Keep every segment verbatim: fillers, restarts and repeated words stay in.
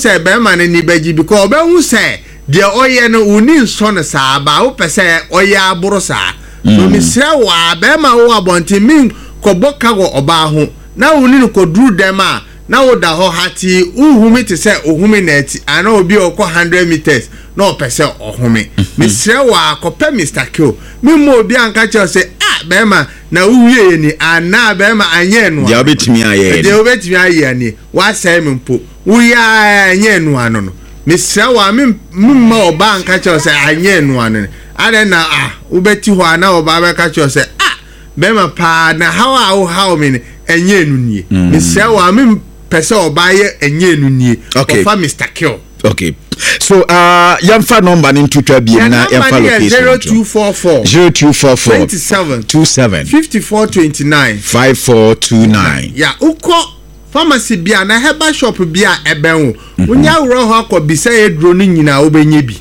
say be man ni beji because be hu say de oye no uni nso no saa ba wo pese oye aboro saa so mi sra wa be ma wo abonti min ko boka go oba ho na uni no ko duru dem a na wo da ho hati uhumi te say ohumi na ati ana obi okọ one hundred meters na o pese ohumi mi sra wa ko pe Mister Q mi mo obi anka che say ah be ma na uwie ni ana be ma anye no ya obetimi aye de obetimi aye ni wa say mi mpo uya anye no ano no Mister wa mi mma oba anka che say anye no ano ade na ah ubeti ho ana oba be ka che say ah be ma pa na how how how me enye nu nie Mister wa mi pese oba ye enye nu nie for Mister Q. Okay. So uh yamfa number in Twitter bi na yamfa location zero two four four zero two four four twenty-seven twenty-seven fifty-four twenty-nine fifty-four twenty-nine. Yeah, uko pharmacy bia na herbal shop bia ebenwo unya wuro ho akobisa edro ni nyina obenye bi.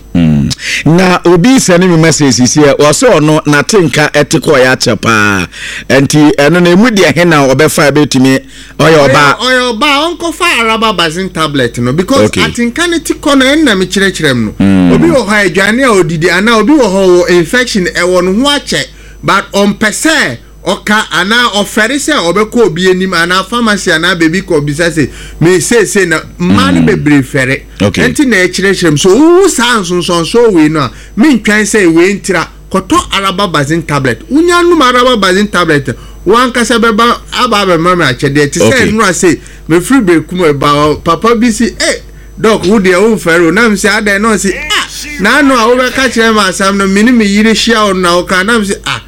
Na obi send me message here also ono na tinka etiko ya chepa enti eno na emu de he na obefa betimi oya oba oya oba onko fa araba bazin tablet no because okay. Atinka ne tiko no en na me kire kire no mm. Obi wo ha adwane a odidi ana obi wo ho infection e wo no ho ache but on pese oka ana ofere se obeko obi enim ana pharmacy ana baby ko bi say me say say na man bebre fere enti na ekire kire so wo sanson son so we no me ntwan say we ntira koto araba bazin tablet unya no araba bazin tablet wan kasa beba aba be mama achede ti say no say me free be kuma ba papa bi si eh doc wo de wo fere na me say ada no say ah na no a wo be ka kire ma sam no me ni me yire hia o na o ka na me say ah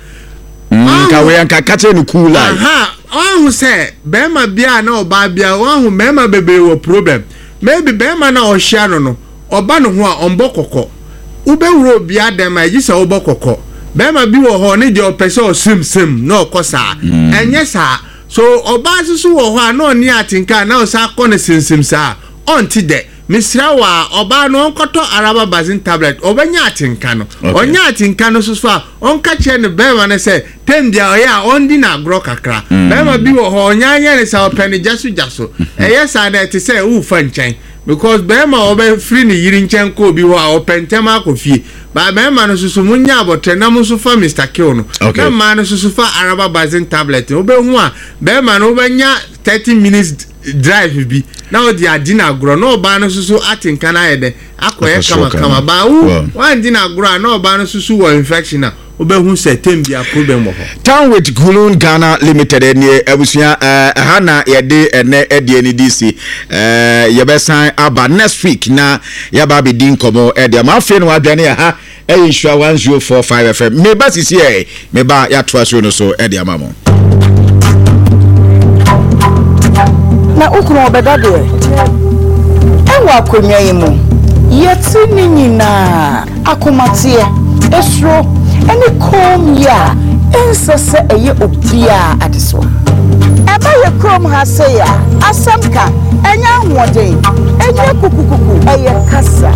ka we anka kache no cool life aha on say be ma bia na oba bia won hu me ma bebe wo problem maybe be ma na o hia no no oba no ho a ombo kokko ube wuro bia dem a yisa obo kokko be ma bi wo ho ne je opese o sim sim no kosa enye sa so oba susu wo ho a no ni atinka na o sa kone sim sim sa onti de Misra wa oba no onkoto araba bazin tablet obanya atinka no onya atinka no susu a onka che ne be ma ne se tembia oya ondi na agro kakra be ma bi wo ho onya anya ne sa openi jasu jasu eye sa na ti se u fa nchen because be ma obe free ni yiri nchen ko bi ho a opentema akofie ba be ma no susu munya abotre na musu fa Mister Q no be ma no susu fa araba bazin tablet obe hu a be ma no obanya thirty minutes drive bi na odi adina agro no ba no susu atinka na yede akoye kama kama ba wu wan dina agro na ba no susu wo infection na obehu se tembia problem ho Town with Gulun Ghana Limited ne abusia eh hana yede ene ede ni D C eh yebesan aba next week na yaba be din komo ede ma fe no adwane ha e insure one zero four five F M me ba sisi e me ba ya to aso no so ede amamo na ukuru obeda de ewa akonwa yimu yeti ni nyina akomatie esro eni kom ya ensese eye obia adeso eba ye krom ha se ya asamka enya hoden enya kukukuku eye kasa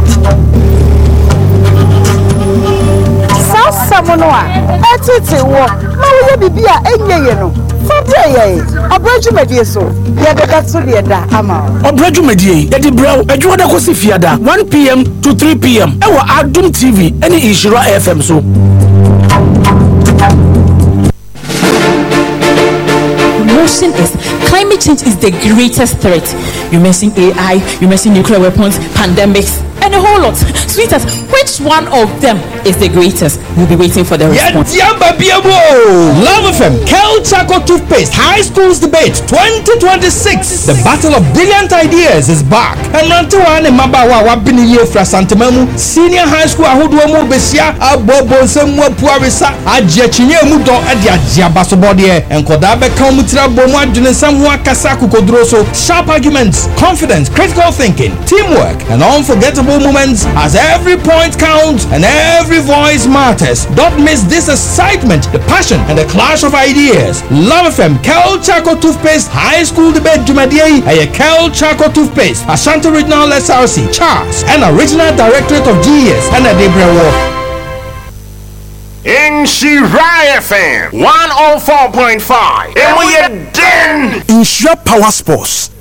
sasa mono a etete wo na wo ye bibia enye ye no Fabreye, Obraju Medie so. Ya de katso de da ama. Obraju Medie, ya di braw, eju da ko si fiada one p m to three p m E wa Adum T V, any Ishira F M so. Motion is climate change is the greatest threat. You mention A I, you mention nuclear weapons, pandemics, and a whole lot. Sweetheart, which one of them is the greatest? We'll be waiting for the response. Love F M, Kel Chaco Toothpaste, High Schools Debate twenty twenty-six. The Battle of Brilliant Ideas is back. And Rantuan and Mabawa Wabini Ye Fra Santamamu, Senior High School Ahuduamu Besia, Abobo Semwa Puarisa, Adjechinye Mudo Adia Jiabasobodie, and Kodabe Kamutra Bomwa Junesamwa Kasaku Kodroso, sharp arguments, confidence, critical thinking, teamwork, and unforgettable moments as every point counts and every voice matters. Don't miss this excitement, the passion, and the clash of ideas. Love F M, Kel Chaco Toothpaste, High School Debate Jumadie, and Kel Chaco Toothpaste, Ashanti Regional S R C, Charles, and Original Directorate of G S, and a Debra War. Inshirai F M one oh four point five. And we are done. Insure Power Sports.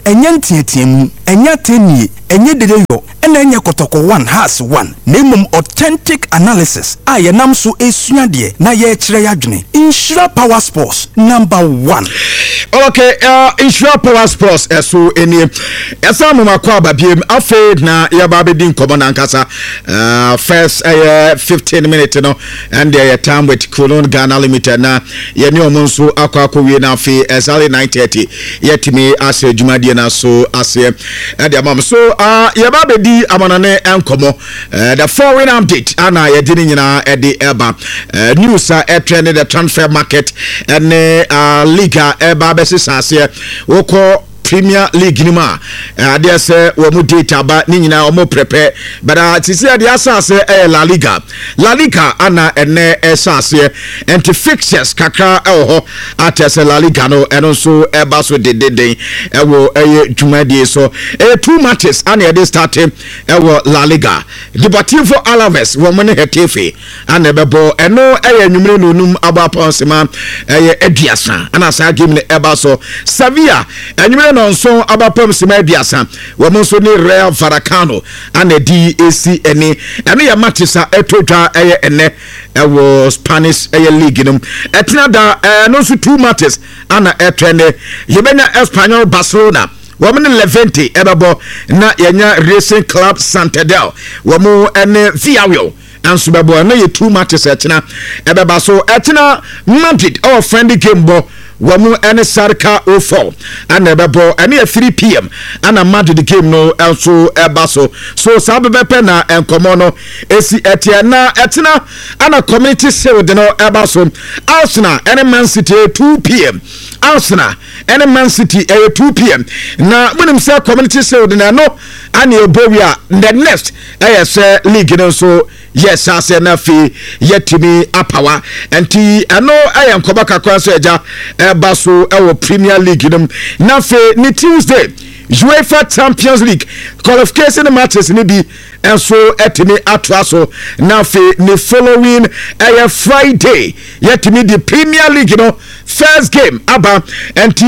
enye ntietiemu enye tenie enye dedeyo ena enye kotoko one has one nemum authentic analysis a ye nam so esua de na ye kire yadwene Insura Power Sports number one. Okay, uh, Insura Power Sports eso eni esa mama kwa babiem afe na ya babedin komo na nkasa uh, first uh, fifteen minutes no and the time with Colon Ghana Limited na ye ni omonso akwa akwa na afe exactly nine thirty yetimi ase dwumade na so ase and the mama so uh ye babedi amanane enkomo uh, the foreign update ana ye dini nyina e de eba uh, news a uh, trend the transfer market and uh, liga eba besi sase woko Premier League ni ma ade se wo mu data ba ni nyina o mo prepare but tisi ade asase e La Liga La Liga ana ene esase enti fixtures kakra e ho atese La Liga no eno so e ba so dededen e wo eye dwumadi so e two matches ana e start e wo La Liga Deportivo Alaves wo mo ne Hetafe ana bebo eno eye nwumre no num aba ponsema eye aduasa ana sa game ne e ba so Sevilla enwumre nonso abapam sima biasa wo monso ni Real Vallecano ana D A C ene ene ya matisa etotwa eye ene ewo Spanish eye league num etna da no so two matches ana etwene yebenya Espanyol Barcelona women Levante ebebo na yenya Racing Club Santander womo ene Villarreal anso bebo na ye two matches etna ebeba so etna Madrid our friendly game bo wamu ene Sarka oh four ana bebo ene three p m ana Madrid game no also ebaso so sabebepe na enkomo no esi etia na etena ana community shield no ebaso Arsenal ene Man City two p m Arsenal ene Man City eh two p m na munim say community shield na no ana ebowia the next eh say league no so yes ase na fi yetimi apawa enti ano ayam koba kakwa so eja eba so ewo Premier League num na fi ni Tuesday UEFA Champions League qualification matches ni bi enso etimi atwa so na fi ni following eh Friday yetimi the Premier League no first game aba enti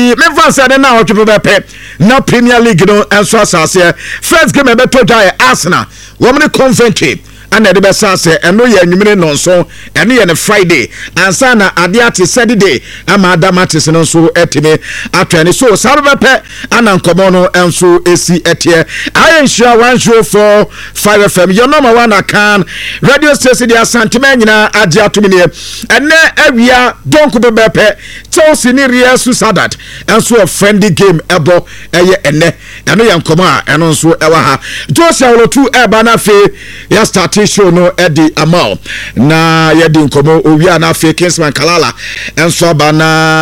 me say na otwe bepe na Premier League no enso asase first game ebe to die Arsenal women Coventry and the best say and no ye nwumere no so and ye ne Friday ansa na ade ate Saturday ama adamatis no so etime atwene so sabepe ana nkomo no enso esi etie I ensure one show for five F M your number one can radio station the Asantema nyina age atumine enne awia donko bebepe Chelsea ni Real Sociedad enso a friendly game ebo eye enne eno ye nkomo a eno so ewa ha Joshua Olotu eba na fe ya start show no edi amount na yedi nkomo owia na fe Kingsman Kalala enso ba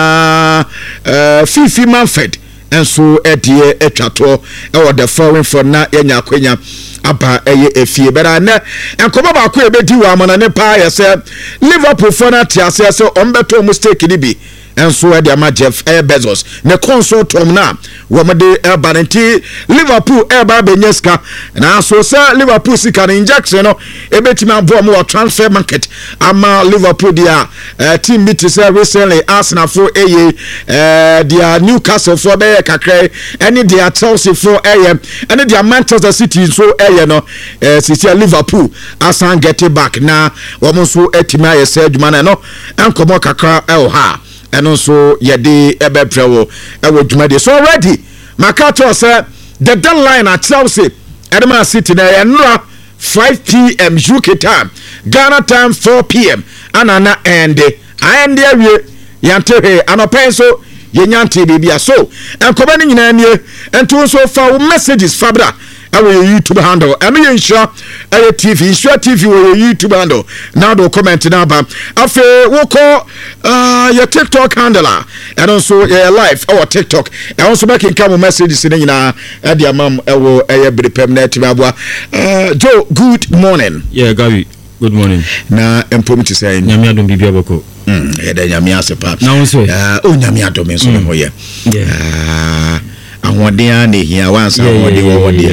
na uh, Fifi Manfred enso edi etwato e wo the foreign for na yenya akwenya aba eye efie bera na enkomo ba ko ebedi wa amana ne pa yese Liverpool for na tiase se ombeto mistake ni bi enso e dia ma Jeff e Bezos ne consult tom na wo mede e baranti Liverpool e ba benyeska na so se Liverpool sika na injection no e betima abo mo transfer market ama Liverpool dia uh, team meet say recently Arsenal for eye uh, dia Newcastle for be kakra any dia Chelsea for eye any dia Manchester City so eye no uh, sisi Liverpool asan get it back na wo mo so etima ye say adwuma na no enkomo kakra e o ha eno so yede ebeprewo ewo dwumade so already makato say the deadline at Chelsea Edema City na enra five p m U K time Ghana time four p m anana ende ende awie yantehe anopen so yenyante bibia so enkoba ni nyina nie ento so fa messages fabra our YouTube handle and we ensure a T V ensure T V or YouTube handle now do comment now ba afi wo call uh your TikTok handle and also your live our TikTok and also making come messages in na e dia mam e wo e be permanent babwa uh Joe good morning. Yeah, Gabi, good morning. Na empom to say nyame adom bibia bako mm e da nyame asepa na won so uh o nyame adom so no ye yeah ahode an ehia wansa ahode wo hode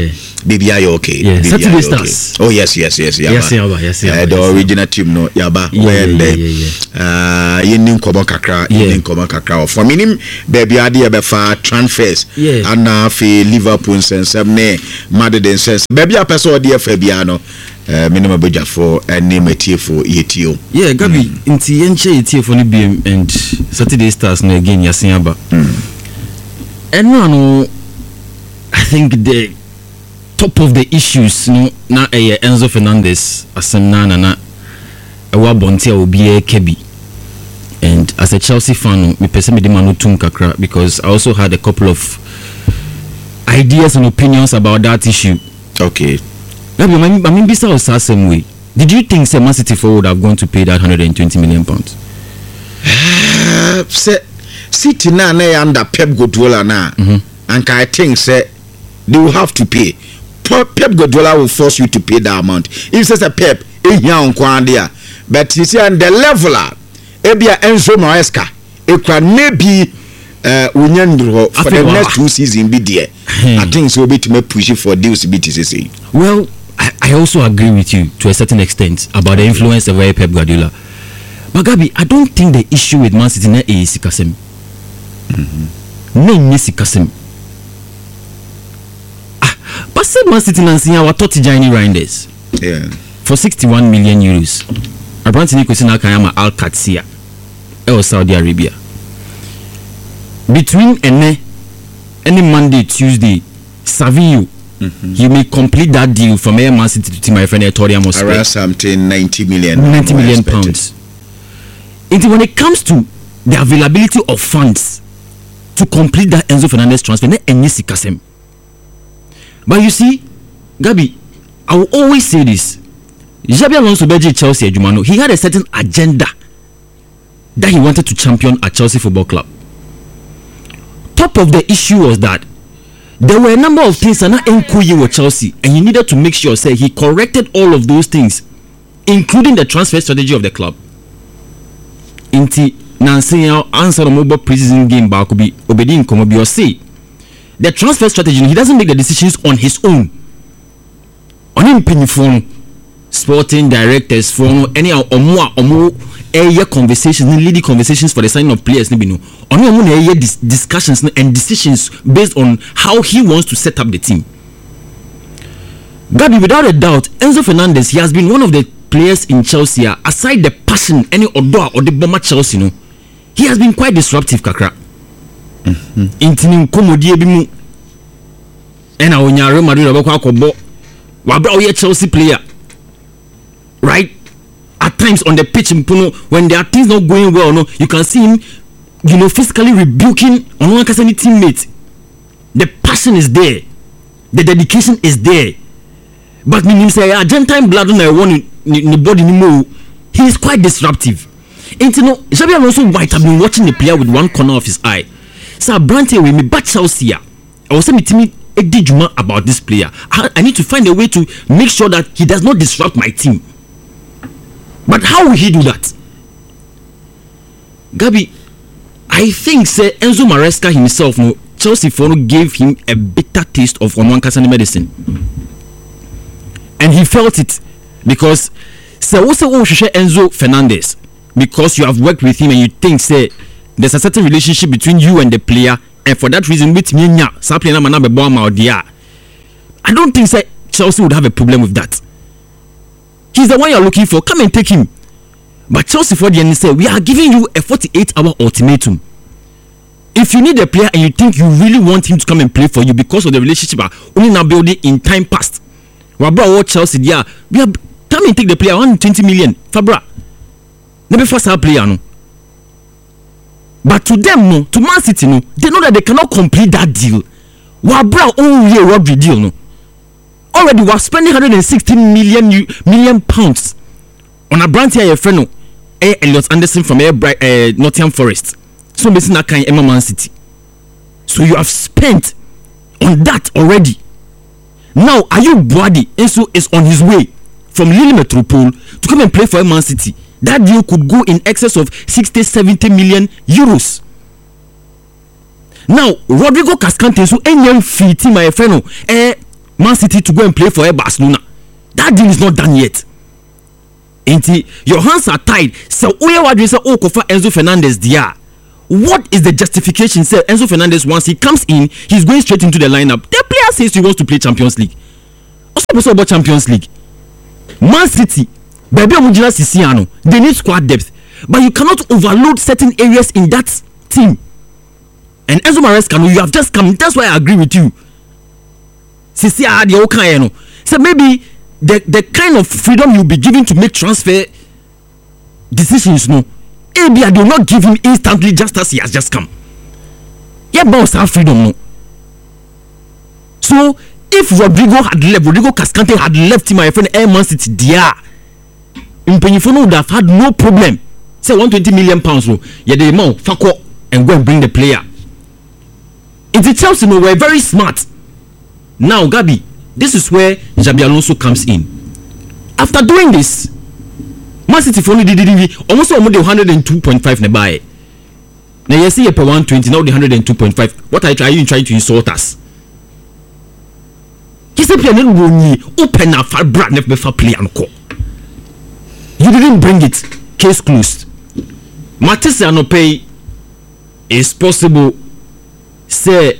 Baby, are you okay? Yeah, Baby, Saturday are you Stars. Okay? Oh yes, yes, yes, Yaba. Yes, Yaba, yes, Yaba. Uh, the yes, original team, no, Yaba. Yeah, When yeah, they, yeah, yeah. uh, you need komo kakra, you Yeah. need komo kakra. For me, baby, I did for transfers. Yeah. And now for Liverpool sense, ne, Madrid sense. Baby, I pass all the Fabiano. Uh, minimum budget for and name a tier for E T O. Yeah, Gabi, mm. Inti yenche E T O for the B M and Saturday Stars no again Yasin Yaba. Mm. And no, I think the top of the issues no na eh, Enzo Fernandez asemna na na ewa bontia obi e kebi. And as a Chelsea fan, me pese me demand no tum kakra because I also had a couple of ideas and opinions about that issue. Okay. I mean, I mean, besides the same way, did you think Man City forward would have gone to pay that one hundred twenty million pounds? Uh, say, City na na under Pep Guardiola na, mm-hmm. and I think say they will have to pay. Pep Guardiola will force you to pay that amount. If it's a Pep, eh here on Kwandia, but you see on the leveler, ebia Enzo Maresca, it can maybe uh unyandro for the next two seasons be there. I think so be to me push it for deals be to say. Well, I, I also agree with you to a certain extent about the influence of Pep Guardiola. But Gabi, I don't think the issue with Man City is Sikasem. No, is Sikasem. Ah, but say Man City and Sinya were thirty Gianni Reinders. Yeah. For sixty-one million euros. Apparently, Kusina Kayama Al Qadsiya, or Saudi Arabia. Between any any Monday, Tuesday, Savio. Mm-hmm. You may complete that deal from Air Man City to my friend Torian Mosque. Around something ninety million. ninety million pounds. And when it comes to the availability of funds to complete that Enzo Fernandez transfer, not any Sikasem. But you see, Gabi, I will always say this. Xabi Alonso Beji Chelsea Ejumano, he had a certain agenda that he wanted to champion at Chelsea Football Club. Top of the issue was that there were a number of things that not encouraging with Chelsea, and he needed to make sure say he corrected all of those things, including the transfer strategy of the club. Inti Nancy answer the mobile preseason game back be obedi nkomo say the transfer strategy, he doesn't make the decisions on his own. On him pinfon sporting directors for any omo omo air conversations, leading conversations for the signing of players. No, on him air discussions and decisions based on how he wants to set up the team. Gabi, without a doubt, Enzo Fernandez, he has been one of the players in Chelsea, aside the passion, any odor or the bomber Chelsea, no, he has been quite disruptive, kakra. Intinin komodi ebimu, ena onyare Madrid obekwa akobo, wabra oye Chelsea player, right? At times on the pitch, when there are things not going well, no, you can see him, you know, physically rebuking on one any teammate. The passion is there, the dedication is there, but meaning say Argentine blood on one in the body anymore. He is quite disruptive. And you know, Xabi Alonso White have been watching the player with one corner of his eye. So Branty with me, but Chelsea, I was saying to me, Edijuma about this player. I, I need to find a way to make sure that he does not disrupt my team. But how will he do that? Gabi, I think say Enzo Maresca himself, no, Chelsea for gave him a bitter taste of Onwankasani medicine. And he felt it because say also Enzo Fernandez, because you have worked with him and you think say there's a certain relationship between you and the player, and for that reason with me I don't think say Chelsea would have a problem with that. He's the one you're looking for. Come and take him. But Chelsea for the end say we are giving you a forty-eight hour ultimatum. If you need a player and you think you really want him to come and play for you because of the relationship only now building in time past, Wabra or Chelsea, yeah, we are come and take the player one hundred twenty million. Fabra, never first our player no. But to them no, to Man City no, they know that they cannot complete that deal. Wabra oh yeah, what the deal no. Already we are spending one hundred sixteen million million pounds on a brand here, friend no, A. Elliot Anderson from Air uh, Nottingham Forest. So missing that kind of Man City. So you have spent on that already. Now Ayub Boadi Enzo is on his way from Lille Metropole to come and play for Man City. That deal could go in excess of sixty to seventy million euros. Now Rodrigo Cascante so any fee team my friend no, eh Man City to go and play for Barcelona. That deal is not done yet. Inti, your hands are tied. So where would you say oh kofa Enzo Fernandez dia? What is the justification? Say Enzo Fernandez once he comes in, he's going straight into the lineup. The player says he wants to play Champions League. Also about Champions League. Man City, baby omujina Sisiano, they need squad depth, but you cannot overload certain areas in that team. And Enzo Maresca, you have just come. That's why I agree with you. Sisia the okay, so maybe the the kind of freedom you'll be given to make transfer decisions, no, A B I do not give him instantly just as he has just come. Yeah, boss have freedom, no. So if Rodrigo had left, Rodrigo Cascante had left him, my friend, Air Man City, dear, Mpenyifo would have had no problem. Say one hundred twenty million pounds, no, yeah, the amount, fuck up and go and bring the player. It's Chelsea, no, we're very smart. Now, Gabi, this is where Xabi Alonso comes in. After doing this, Man City for only did almost almost one hundred two point five nearby. Now you see a per one twenty, now the one hundred two point five. What are you trying, trying to insult us? He said, open a far brand never play and call. You didn't bring it. Case closed. Matisse Anope is possible. Say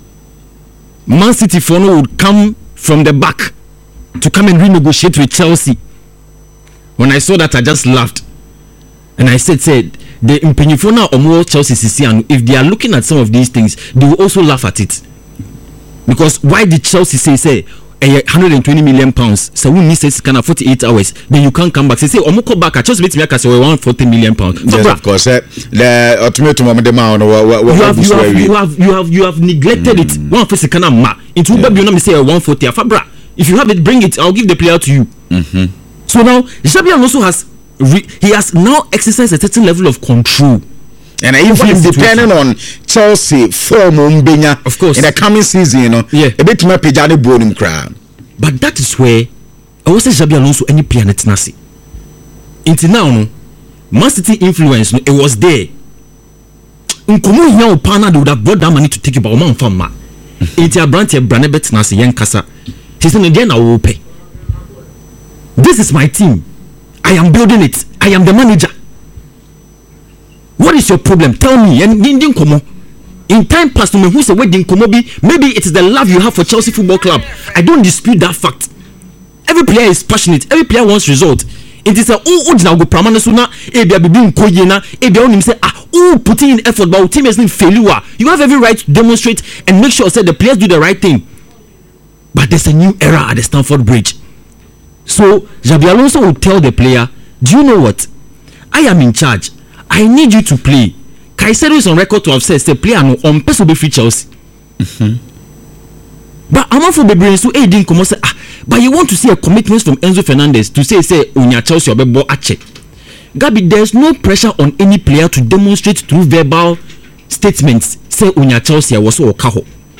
Man City for no would come from the back to come and renegotiate with Chelsea. When I saw that, I just laughed, and I said, "said the Mpenyifo or more Chelsea Sisiano, if they are looking at some of these things, they will also laugh at it. Because why did Chelsea say say one hundred twenty million pounds? So we need says kind of forty-eight hours, then you can't come back. Say say Omoko back at Chelsea make me say one hundred forty million pounds. Yes, of course. Eh, the ultimatum of the man. You have you have you have you have you have neglected mm. it. One face kind of ma. Into baby, you know me say one forty. Fabra, if you have it, bring it. I'll give the player to you. Mm-hmm. So now Xabi Alonso has re- he has now exercised a certain level of control. And if he's depending on Chelsea form Mbenya, of course, in the coming season, you know, yeah, a bit more pejani boarding crowd. But that is where I was say Xabi Alonso any player net nasi. Until now, no, Man City influence, no, it was there. Nkomo hiya opana they would have brought that money to take it, but Oman Fama. Until a branch of Branebet nasi yen kasa. He said again I will pay. This is my team. I am building it. I am the manager. What is your problem? Tell me. In time past, who said wedding Komobi? Maybe it is the love you have for Chelsea Football Club. I don't dispute that fact. Every player is passionate. Every player wants result. It is a oh oh now go pramana suna. Ebia bibi nkoyena. Ebia onim say ah oh putting in effort, but team is in failure. You have every right to demonstrate and make sure say the players do the right thing. But there's a new era at the Stamford Bridge. So Xabi Alonso will tell the player, do you know what? I am in charge. I need you to play. Caicedo is on record to have said the player no on person be free Chelsea. Mm-hmm. But I'm for the brain so eh didn't come say ah but you want to see a commitment from Enzo Fernandez to say say unya Chelsea or be ache. Gabi, there's no pressure on any player to demonstrate through verbal statements say unya Chelsea was so okaho.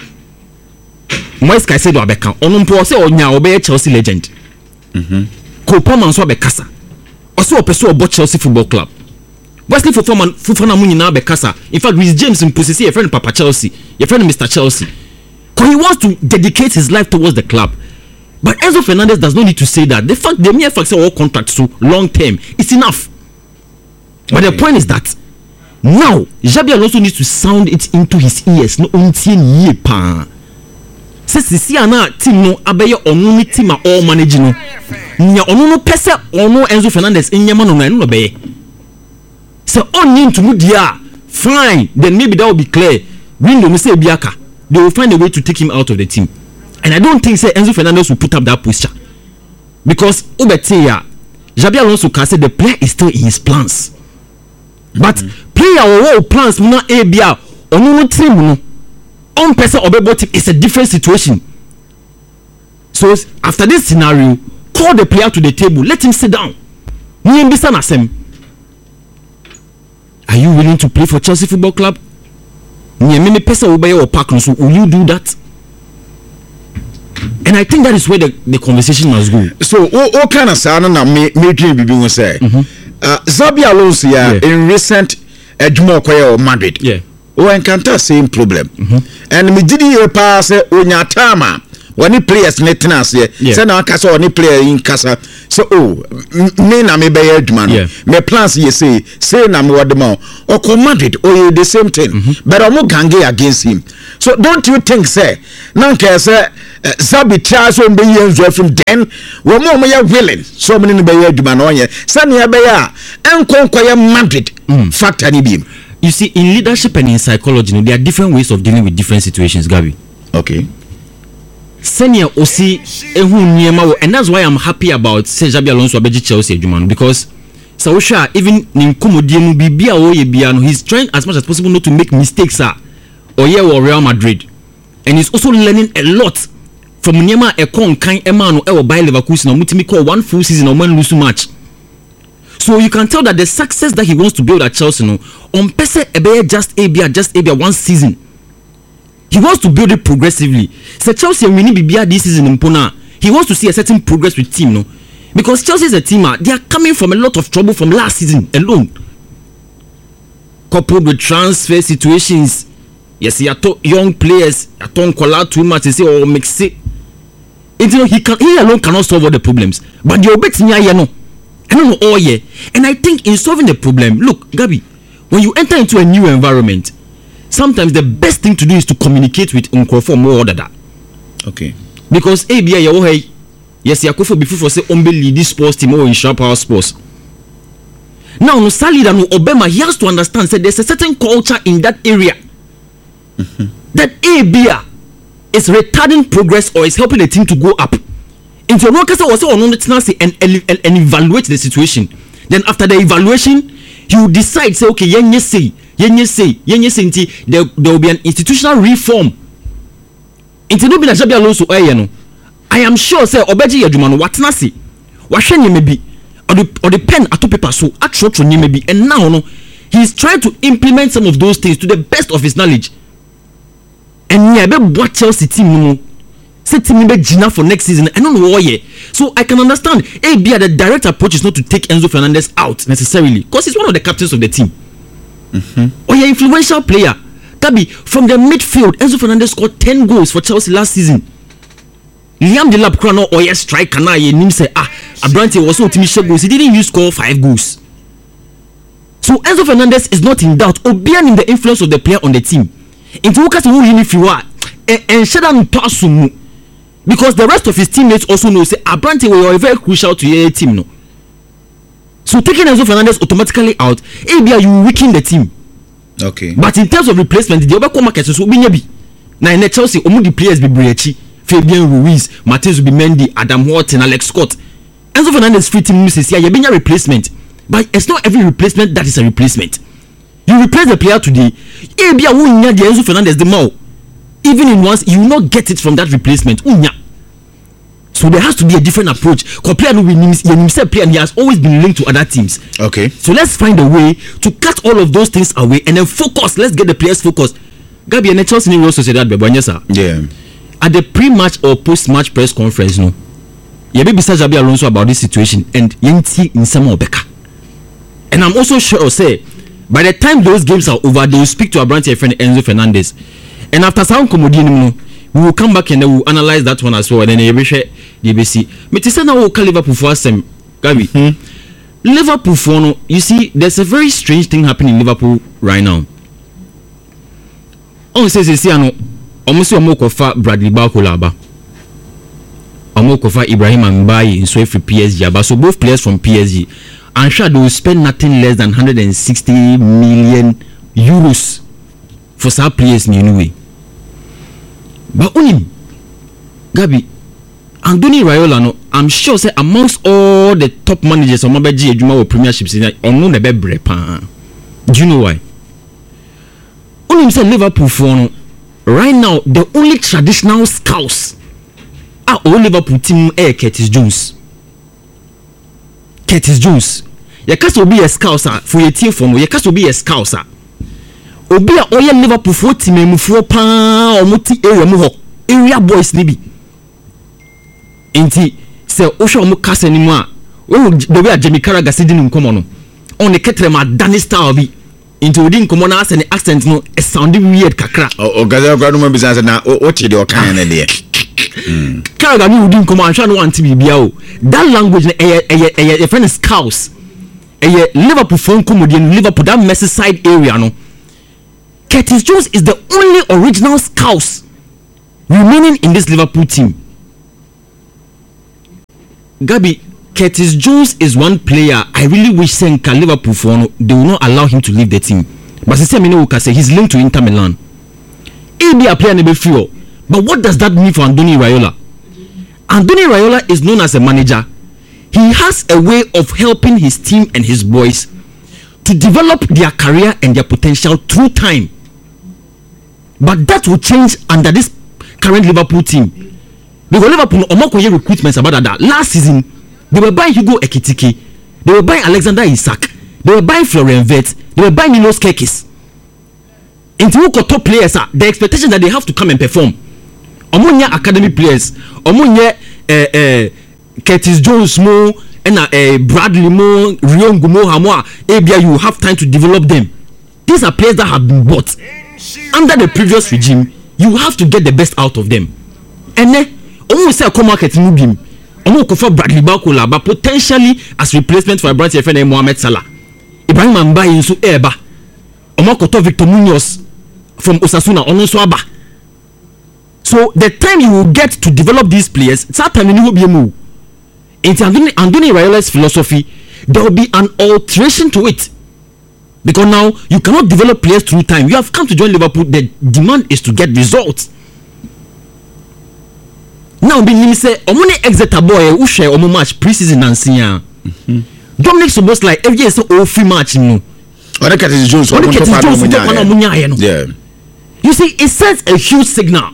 Moise Caicedo abeka onumpo say unya obe Chelsea legend. Mhm. Ko Palmer so abekasa. Oso opeso obo Chelsea Football Club. Wesley Fofana Fofana mu nyina bekasa. In fact, Reece James in possession, your friend Papa Chelsea, your friend Mister Chelsea. Because he wants to dedicate his life towards the club. But Enzo Fernandez does not need to say that. The fact the mere fact say all contracts so long term is enough. But okay. The point is that now Xabi Alonso needs to sound it into his ears. No untie ye pa. Se sisi ana team no abeye onu ni team a all manage no. Nya onu no pese onu Enzo Fernandez enyama no na no beye. So on into mudia fine, then maybe that will be clear. Window me say biaka, they will find a way to take him out of the team. And I don't think say Enzo Fernandez will put up that posture. Because Obeteya, Xabi Alonso can say the player is still in his plans. But mm-hmm. player or plans muna ebia onu no team no. On person obebo team is a different situation. So after this scenario, call the player to the table, let him sit down. Niembisa na sem. Are you willing to play for Chelsea Football Club? Niemini pesa obeye or park so will you do that? And I think that is where the, the conversation must go. So what kind of sound na me me dream bibi won say. Uh Xabi Alonso ya yeah. in recent Edmo Koye Madrid. Yeah. O encounter same problem. Mm-hmm. And me did you pass onya tama wɔne players ne tena ase sɛ na aka sɛ wɔne player in kasa so oh me na me bɛyɛ adwuma no me plans yɛ say say na me wɔde ma ɔkɔ Madrid or the same thing mm-hmm. but ɔmo gange against him so don't you think say na nka sɛ Zabi try so be yen from then we mo mo ya willing so many be ya adwuma no ye say na be ya enko nkoye Madrid mm. factor ni bi. You see, in leadership and in psychology, you know, there are different ways of dealing with different situations, Gabi. Okay. Senior Osi ehu niema, and that's why I'm happy about say Xabi Alonso abeji Chelsea adwuma because Sawusha even ni nkomodie mu bibia o ye bia no he's trying as much as possible not to make mistakes ah or ye or Real Madrid, and he's also learning a lot from niema ekon kan ema no e wo Bayer Leverkusen no mutimi call one full season or man lose match. So you can tell that the success that he wants to build at Chelsea no on pese ebe just a bia just a bia one season. He wants to build it progressively. So Chelsea winning bibia this season in Pona. He wants to see a certain progress with team no. Because Chelsea is a team they are coming from a lot of trouble from last season alone. Coupled with transfer situations. Yes, he had young players, he had collab too much, they say or mix it. You know, he can he alone cannot solve all the problems. But the obet niya no. I don't know all year. And I think in solving the problem, look, Gabi, when you enter into a new environment, sometimes the best thing to do is to communicate with Unkrofo more order that. Okay. Because A B A yo hey, yes, Yakofo before for say Ombe lead this sports team or in Sharp Power Sports. Now no Salida no Obama, he has to understand say there's a certain culture in that area. Mm-hmm. That A B A is retarding progress or is helping the team to go up. Into no case was on the and, and and evaluate the situation. Then after the evaluation, he will decide say okay, yenye say, yenye say, yenye say there there will be an institutional reform. Into no be na Xabi Alonso eh no. I am sure say obeji yadwuma no watena se. Wahwe nye mebi or the or the pen ato paper so atro nye mebi and now no he is trying to implement some of those things to the best of his knowledge. And yeah, be what Chelsea team no. Say team be Gina for next season. I don't know why. So I can understand. A B the direct approach is not to take Enzo Fernandez out necessarily because he's one of the captains of the team. Mm-hmm. Or yeah, influential player. Gabi, from the midfield, Enzo Fernandez scored ten goals for Chelsea last season. Liam Delap Krano or yeah, striker na ye nim say ah Abrante was so timid goals. He didn't use score five goals. So Enzo Fernandez is not in doubt. Obian in the influence of the player on the team. Into Lucas who you if you are and shut down Pasumu. Because the rest of his teammates also know say Abrante were very crucial to your team no. So taking Enzo Fernandez automatically out, A B A you weaken the team. Okay. But in terms of replacement, the other market so be nyabi. Na in Chelsea, omu the players be Brechi, Fabian Ruiz, Matheus Bimendi, Adam Wharton, Alex Scott. Enzo Fernandez free team says yeah, you be a replacement. But it's not every replacement that is a replacement. You replace the player today, A B A won't nya the Enzo Fernandez the more. Even in once, you will not get it from that replacement. Unya. So there has to be a different approach. Compared with himself, player, and he has always been linked to other teams. Okay. So let's find a way to cut all of those things away and then focus. Let's get the players focused. Gabi and Chelsea in Real Sociedad, sir. Yeah. At the pre-match or post-match press conference, no. You be beside Xabi Alonso about this situation and Yenti in some Obeka. And I'm also sure, say, by the time those games are over, they will speak to Abrante friend Enzo Fernandez. And after some comedy, we will come back and then we will analyze that one as well. And then we will share the B C. But to say now we will Liverpool for us, Gabi. Hmm? Liverpool for no, you see, there's a very strange thing happening in Liverpool right now. On says you see, I know, almost almost kofa Bradley Barcola ba, almost kofa Ibrahim Mbaye in so for P S G. So both players from P S G, I'm sure they will spend nothing less than one hundred sixty million euros for some players in any way. But only Gabi, Andoni Raiola, no, I'm sure say amongst all the top managers of Mabaji Ejuma or premierships, on no nebe brepa. Do you know why? Only say Liverpool for no, right now the only traditional scouts are all Liverpool team air Curtis Jones. Curtis Jones. You can't be a scouser for your team for no. You can't be a scouser. Obi a oye Liverpool for team emu for pa or muti area mu ho area boys ni bi enti se o hwe omo kasa ni mu a o the way Jamie Carragher said in nkomo no on the ketre ma Danny style bi enti odi nkomo na ase ne accent no e sound weird kakra o gaza kwa no ma business na o che de o kan na de Carragher ni udi nkomo anhwa no anti bibia o. That language eh eh eh your friend is cows. Eh Liverpool phone comedian Liverpool that Merseyside area no. Curtis Jones is the only original scouse remaining in this Liverpool team. Gabi, Curtis Jones is one player I really wish Senka Liverpool for no, they will not allow him to leave the team. But since Mino say he's linked to Inter Milan. He'll be a player never feel. But what does that mean for Andoni Raiola? Andoni Raiola is known as a manager. He has a way of helping his team and his boys to develop their career and their potential through time. But that will change under this current Liverpool team. Because Liverpool omokoye recruitments about that. Last season, they were buying Hugo Ekitike, they were buying Alexander Isak, they were buying Florian Wirtz, they were buying Milos Kerkis. Into who top players are the expectation that they have to come and perform. Omonya academy players, omonya eh eh Curtis Jones mo and uh, Bradley mo, Riongu mo Hamwa, Abia, you have time to develop them. These are players that have been bought under the previous regime. You have to get the best out of them. And then, almost say a co-market moving. Almost for Bradley Bakola, but potentially as replacement for a branch F N A Mohamed Salah. Ibrahim Mbaye into Eba. Omokoto Victor Munoz from Osasuna on Swaba. So the time you will get to develop these players, it's that time you will be a move. In Andoni Raiola's philosophy, there will be an alteration to it. Because now you cannot develop players through time. You have come to join Liverpool. The demand is to get results. Now, being say, Omone Exeter boy who share Omo match preseason and senior. Dominic supposed like every year so all free match no. Or the Curtis Jones. Or the Curtis Jones. Yeah. You see, it sends a huge signal.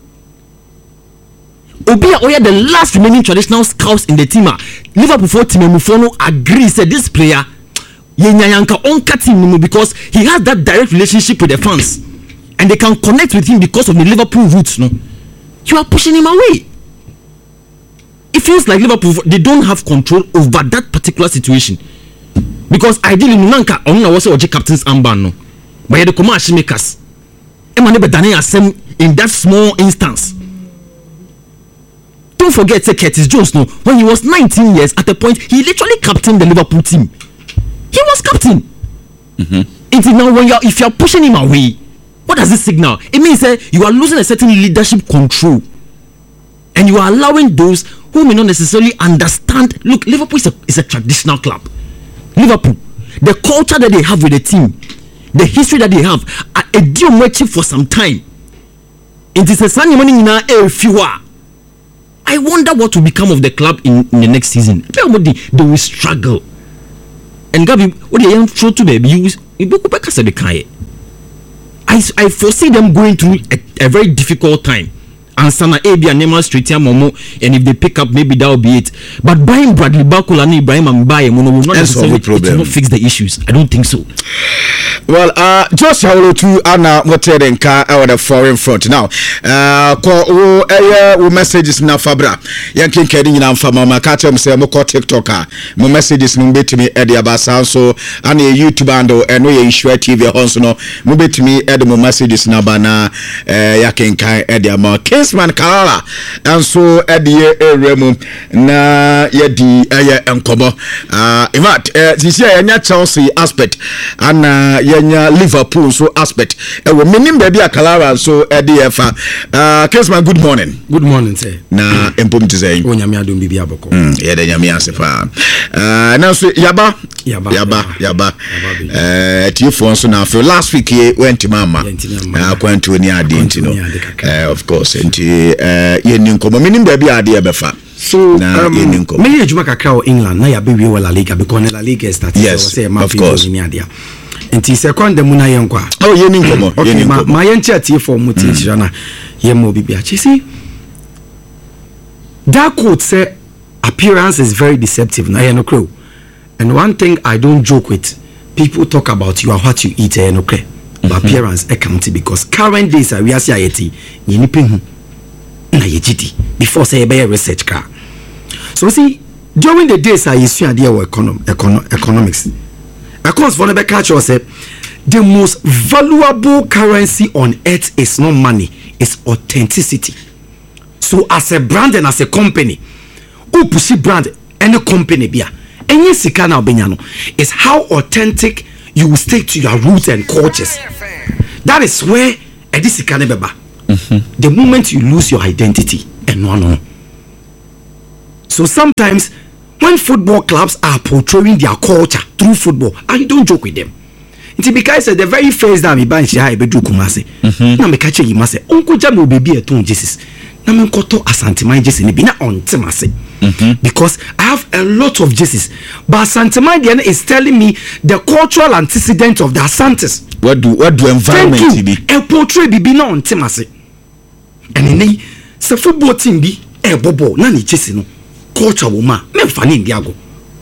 Obia Oya, the last remaining traditional scouts in the team, Liverpool for team Mufono agree said this player Yenyanka onka team because he has that direct relationship with the fans and they can connect with him because of the Liverpool roots. No, you are pushing him away. It feels like Liverpool they don't have control over that particular situation because ideally Nunanka Onna was a captain's armband no, but the commercial makers, Emmanuel Bedane asem in that small instance. Don't forget, say Curtis Jones. No, when he was nineteen years, at a point he literally captained the Liverpool team. He was captain. Mm-hmm. Until now, when you're if you're pushing him away, what does this signal? It means that uh, you are losing a certain leadership control, and you are allowing those who may not necessarily understand. Look, Liverpool is a, is a traditional club. Liverpool, the culture that they have with the team, the history that they have, are a deal matching for some time. It is a sunny morning in a few hours. I wonder what will become of the club in, in the next season. They will struggle. And Gabi, what they young throw to baby, you I I foresee them going through a, a very difficult time. And Sana Abia Neymar Street Momo, and if they pick up, maybe that will be it. But buying Bradley Bakola and Ibrahim Mbaye will not necessarily it will not fix the issues. I don't think so. Well, uh, just how to Anna Moterenka out the foreign front now. Uh, ko eh wo messages na Fabra. Yankin kedi na mfama makata mse mo ko TikToker. Mo messages no betimi e de abasa so ana YouTube ando eno ye Nsure T V honso no mo betimi e de mo messages na bana eh yakin kan e de ama Kingsman Kalala anso e de eremu na ye di eye enkomo. Uh, in fact, eh this year nya Chelsea aspect ana yanya Liverpool so aspect e we minim baby Akalara so e de fa uh Kingsman, good morning. Good morning sir. Na empom to say o nyame adom bibia boko mm ye de nyame asefa uh na so yaba yaba yaba yaba eh tifo so na for last week he went mama uh kwantu ni ade ntino uh of course enti eh ye ni nkomo minim baby ade e befa so um, me ejuma kakra o England na ya be we La Liga because La Liga started yes, so say ma of course ni ade enti second dem na yen kwa oh ye ni nkomo ye ni nkomo ma yen chat for muti chira na ye mo bibia chi see that quote say appearance is very deceptive na yen okro and one thing I don't joke with people talk about you are what you eat yen okre but mm-hmm. appearance account because current days are we are saying ye ni pen na ye gidi before say be research car so see during the days I used to idea of econom econo, economics accounts for the catch us the most valuable currency on earth is not money, it's authenticity. So as a brand and as a company, who push brand any company bia any sika na obenya no is how authentic you will stay to your roots and cultures. That is where edi sika ne beba. The moment you lose your identity and no no. So sometimes when football clubs are portraying their culture through football, I don't joke with them. It's because the very first time I ban share be do kumase. Na me kache yi mase. Onko jam o baby eton Jesus. Na me nkoto asanteman Jesus ne bi na ontemase. Because I have a lot of Jesus. But asanteman there is telling me the cultural antecedent of the Asantes. What do what do environment be? E portray bibi na ontemase. And then se football team bi e bobo na ni Jesus no. Culture woman me fani ndiago.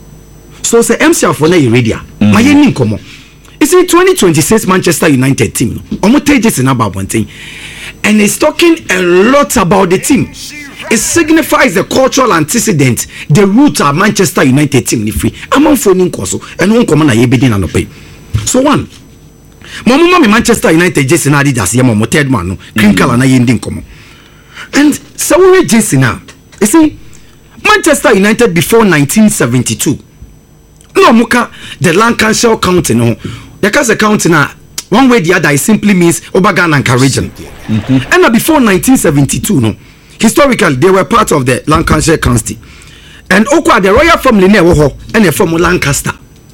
So say M C for na iradia. My yen nkomo. You see, twenty twenty-six Manchester United team, Omotejes in about one thing, and it's talking a lot about the team. It signifies the cultural antecedent, the root of Manchester United team. Free, I'm on phoning Koso, and one common I bedin and pay. So one, Mama Manchester United Jason Adidas, Yamo Ted Mano, Crinkle and I ending common. And so we Jason now. You see, Manchester United before nineteen seventy-two. No muka the Lancashire County no. The Casa County na one way the other it simply means Obagan and region. Mm-hmm. And before nineteen seventy-two no, historically they were part of the Lancashire County. And Okwa the royal family ne wo ho and from Lancaster.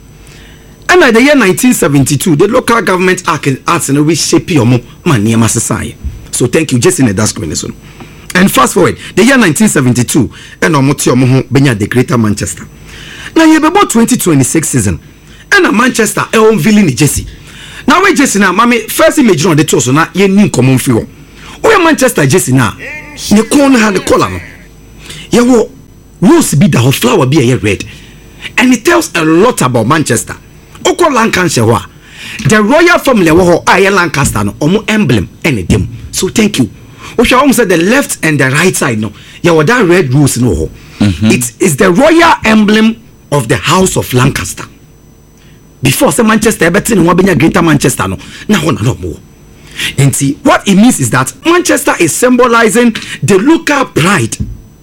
And at the year nineteen seventy-two, the local government arts and we shape your man near society. So thank you, Jason that's going on. And fast forward, the year nineteen seventy-two, and Omoti Omo Benya the Greater Manchester. Now you have about twenty twenty-six season. And a Manchester Elm Villa ni Jesse. Now we Jesse now, mommy first image on the tour so now ye nin common feel. Oh Manchester Jesse now. The corner had the collar. Ye wo rose be the flower be a red. And it tells a lot about Manchester. Oko Lancashire wa. The royal family wo aye Lancaster no omo emblem and them. So thank you. We shall almost say the left and the right side no. Ye wo that red rose no ho. It is the royal emblem of the House of Lancaster. Before say Manchester Everton wa benya Greater Manchester no na ho na no more. And see what it means is that Manchester is symbolizing the local pride,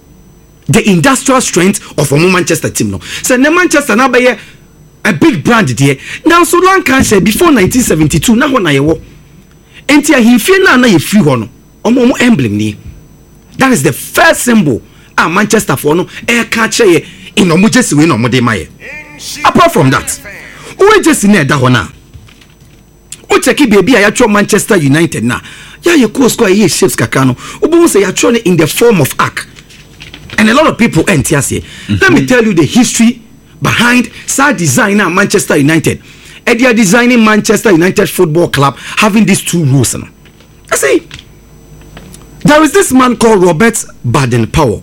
the industrial strength of a Manchester team no. So the Manchester na be a big brand there. Now so Lancashire before nineteen seventy-two na ho na ye wo. Enti a himfie na na ye free ho no. Omo emblem ni. That is the first symbol ah Manchester for no e ka che in omo Jesse we no mo de maye. Apart from that, we just in there na. O check baby ya tro Manchester United na. Ya ye course square ye shapes kakano. Obo say ya tro in the form of arc. And a lot of people enter here. Let me tell you the history behind side designer Manchester United. And they are designing Manchester United Football Club having these two rules. I see. There is this man called Robert Baden-Powell.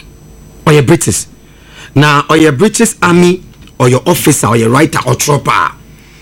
Or your British. Now, or your British army, or your officer, or your writer, or trooper.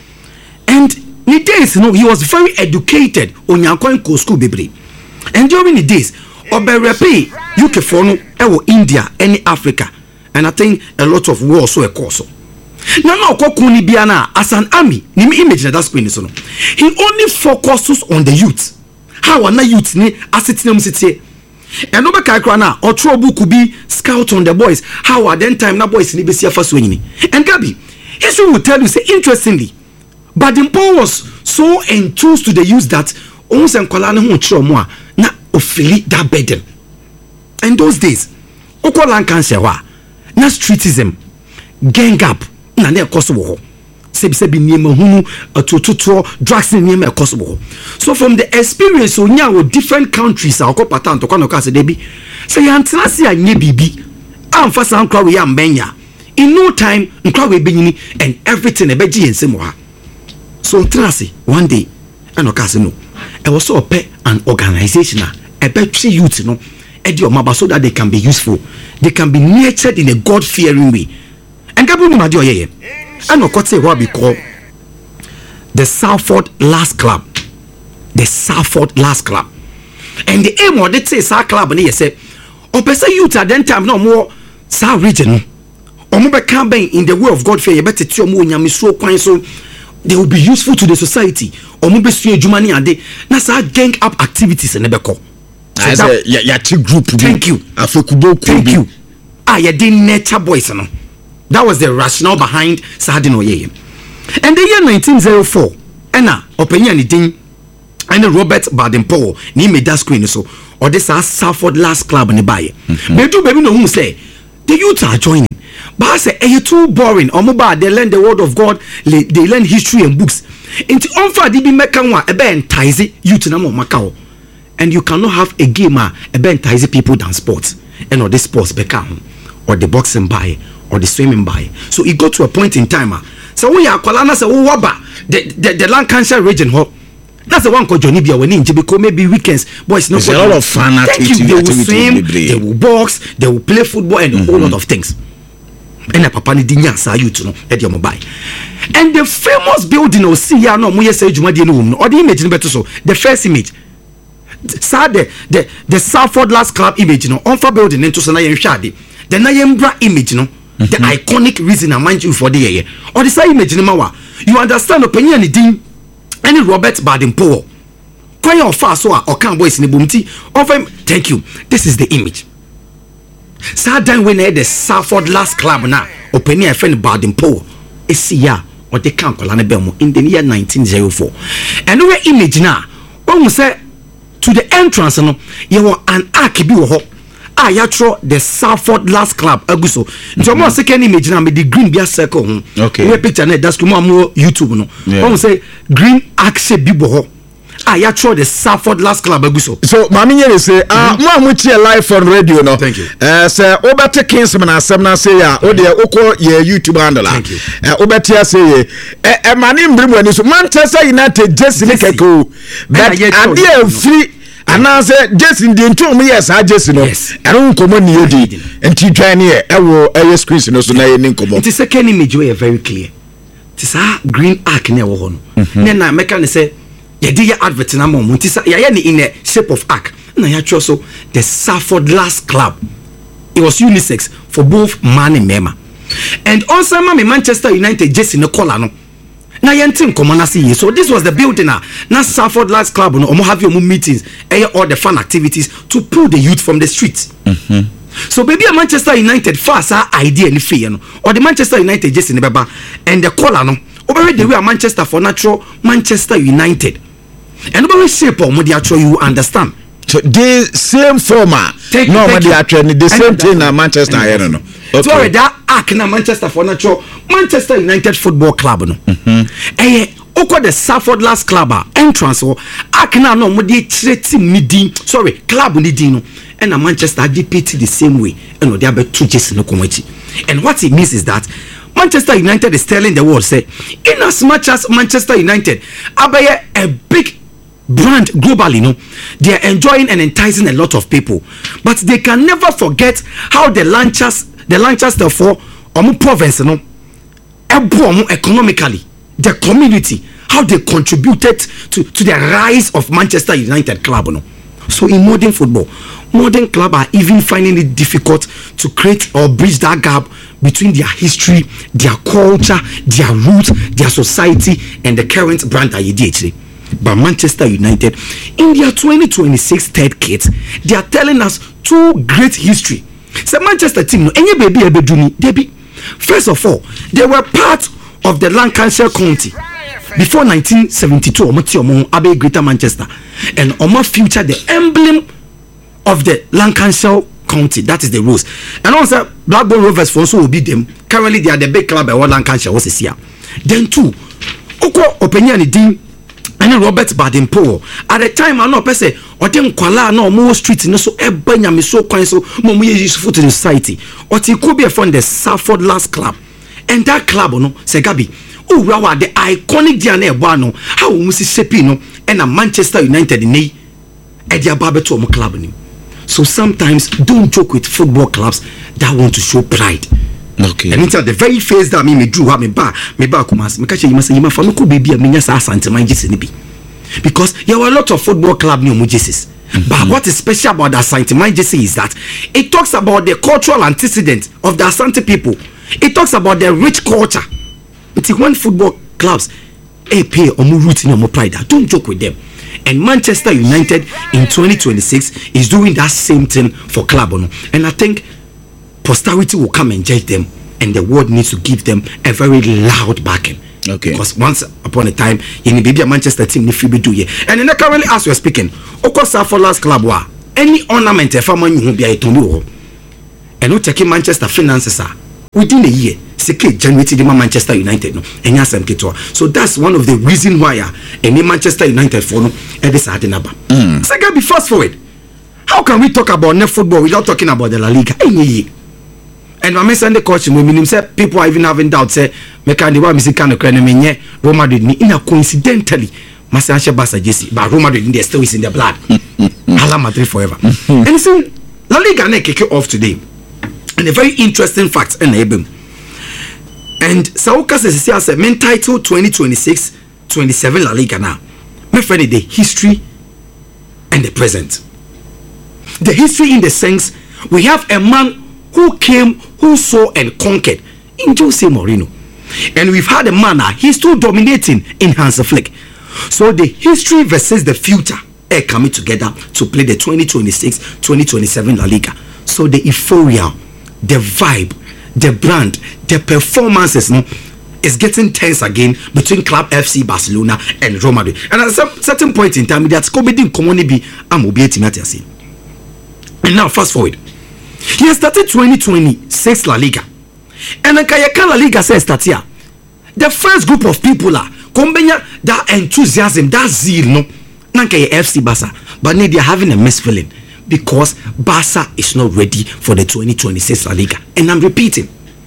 And in the days, you know, he was very educated on your school, baby. And during the days, Oberepe, U K for no, Ewo India, any Africa, and I think a lot of war so a course. Now, now, Kokuni Biana, as an army, ni image that that's going to he only focuses on the youth. How are youth ni asset city? And no back or trouble could be scout on the boys. How are then time na boys ni be see first winning. And Gabi, history will tell you say interestingly, Baden-Powell was so enthused to the use that almost and kolane hu chro mo na ofili that burden. In those days, Oko Lancashire wa na streetism, gang up na na ekoso wo. Sebi sebi niema hunu atototo drugs niema ekoso wo. So from the experience onya with different countries a pattern to kwa no ka se debi. Say yantena se anye bibi. Amfa san kwa we ambenya. In no time nkwa we benyini and everything ebeji ensem wa. So trust one day and okase no e was so pay an organization a better youth no e di omaba so that they can be useful, they can be nurtured in a God fearing way. And gabu ma di oyeye and okote what we call the Salford Last Club, the Salford Last Club. And the aim of the say club na say opesa youth at that time no more sa region omo be can be in the way of God fear you better ti omo nyame so kwan so they will be useful to the society. Or maybe see a Jumani and they na sa gang up activities and nebeko. I say ya ya chi group. Thank you. Afekubo Thank you. Ah, ya dey nature boys no. That was the rationale behind Sardin Oyeye. And the year nineteen oh four, Enna Openya ni din and Robert Baden-Powell ni made that screen so or this are Salford last club ni buy. But do baby no who say the youth are joining. But I say eh too boring. Omoba they learn the word of God, they learn history and books. Into onfa di bi meka nwa ebe entice youth na mo makao. And you cannot have a gamer ebe entice people than sports. And or the sports beka or the boxing buy or the swimming by. So it got to a point in time. Uh, so we are calling us a waba the the, the Lancashire region. Ho. That's the one called Johnny Bia when in because maybe weekends boys no. There's a lot of fun activity. They will swim, they will box, they will play football and mm-hmm. a whole lot of things. And the papa ni dinya sa you to know at your mobile. And the famous building or see ya no moye say juma di no or the image no better so the first image. Sad the the the Salford last club image no on for building into so na yen hwade. The Nayembra image no. The mm-hmm. iconic reason I mind you for the year or the same image mawa you understand opinion ni din any Robert Baden-Powell kwaya of fast so or can boys in the boomti of him thank you this is the image sad dan when the Salford last club na opinion friend Baden-Powell is ya or the camp kolane bemo in the year nineteen oh four and we image na when we say to the entrance no you want an ark bi wo ho ah yatro the Salford last club aguso nti omo second image na me the green bia circle ho okay we picture na that's come on YouTube no omo say green axe bi bo ho ah yatro the Salford last club aguso so mami nye say ah mo amuchi live on radio no thank you eh say obete kinsman asem na say ya o de okọ ye YouTube handle eh obete say ye eh mani mbrim wani so Manchester United jersey ne keko but ade free anase Jason di ntu mu yes a Jason no ero nkomo ni yedi enti twan ye ewo eye screen no so na ye ni nkomo it is second image we very clear it is a green arc na wo ho no na na meka ne say ye dey advert na mo it is ya ye ni in a shape of arc na ya tro so the Salford last club it was unisex for both man and mema and also ma Manchester United Jason no color no na yentin komona see so this was the building na na Salford last club no omo have your meetings eh all the fun activities to pull the youth from the streets mhm so baby a Manchester United fast our idea ni fe no or the Manchester United just in the baba and the color no over the way a Manchester for natural Manchester United and over shape or media you understand so the same format no media trend the same thing na Manchester here no okay. So that arc na Manchester for natural Manchester United Football Club no mhm eh oko the Salford last club entrance o arc na no mo dey team ni din sorry club ni din no and Manchester D P T the same way and they are two Jason no komachi and what it means is that Manchester United is telling the world say in as much as Manchester United abaye a big brand globally no they are enjoying and enticing a lot of people but they can never forget how the Lancers the Lancaster for omu province no ebo economically the community how they contributed to to the rise of Manchester United club no so in modern football modern club are even finding it difficult to create or bridge that gap between their history their culture their roots their society and the current brand that you did but Manchester United in their twenty twenty-six third kit they are telling us two great history. So Manchester team no any baby ebeduni debi first of all they were part of the Lancashire County before nineteen seventy-two omoti omo abe Greater Manchester and omo future the emblem of the Lancashire County that is the Rose and also Blackburn Rovers for also will be them currently they are the big club at what Lancashire was this year then two oko opinion din and Robert Baden-Powell at the time I know person or them kwala no more street no so eba nyame so kwan so mo mo useful to the society or it could be from the Salford last club and that club no say Gabi oh rawa the iconic dia na eba no how mo si shepi no and a Manchester United ni e dia ba beto mo club ni so sometimes don't joke with football clubs that want to show pride. Okay. And it's at the very face that me me do have me ba me ba kumas me catch you must you must no baby me nya sa Asante Jesse ni bi because there were a lot of football club new Jesses but what is special about the Asante Jesse is that it talks about the cultural antecedent of the Asante people. It talks about the rich culture. It's when football clubs eh pay or more root in your pride don't joke with them And Manchester United in twenty twenty-six is doing that same thing for club. No? And I think posterity will come and judge them, and the world needs to give them a very loud backing. Okay. Because once upon a time, you need be a Manchester team, if you do it. And in the currently, as we're speaking, Okosa for last club, wa any ornament a family you will be a tono. And not taking Manchester finances are within a year. Secret generated in Manchester United, no, and yes, I'm Ketua. So that's one of the reasons why uh, any Manchester United for no, and this Adenaba. Mm. Second, be fast forward. How can we talk about net football without talking about the La Liga? Any and my Sunday coach, when him said people are even having doubts, say, Mekandi wa misika no kwana menye Roma Madrid ni ina coincidentally Masasha Barca J C, but Roma Madrid they still is in their blood. Hala Madrid forever. And so La Liga na kick off today, and a very interesting fact and Ebem. And Sauka says he has a main title twenty twenty-six twenty-seven La Liga now. My friend, the history and the present. The history in the sense we have a man who came, who saw and conquered in Jose Mourinho. And we've had a man, uh, he's still dominating in Hansi Flick. So the history versus the future are coming together to play the twenty twenty-six twenty twenty-seven La Liga. So the euphoria, the vibe, the brand, the performances no, is getting tense again between Club F C Barcelona and Real Madrid. And at a certain point in time, that's comedy community be. And now fast forward. He has started twenty twenty-six La Liga. And then Kayaka La Liga says that here. The first group of people are combine that enthusiasm, that zeal, no, Nankaya F C Barca. But now they're having a mixed feeling because Barca is not ready for the twenty twenty-six La Liga. And I'm repeating.